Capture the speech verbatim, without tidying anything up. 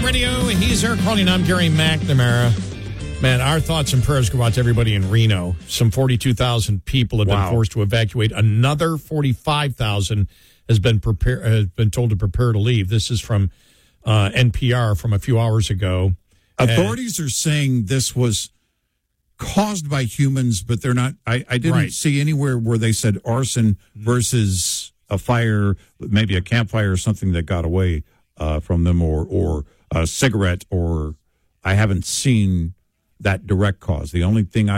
Radio. He's Eric Calling. I'm Gary McNamara. Man, our thoughts and prayers go out to everybody in Reno. Some forty-two thousand people have Wow. been forced to evacuate. Another forty-five thousand has been prepare, has been told to prepare to leave. This is from uh, N P R from a few hours ago. Authorities are saying this was caused by humans, but they're not. I, I didn't Right. see anywhere where they said arson versus a fire, maybe a campfire or something that got away uh, from them, or or a cigarette, or I haven't seen that direct cause. The only thing I